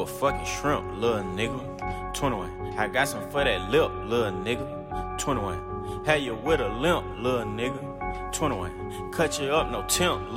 a fucking shrimp, little nigga. 21. I got some for that lip, little nigga. 21. Had you with a limp, little nigga. 21. Cut you up, no temp.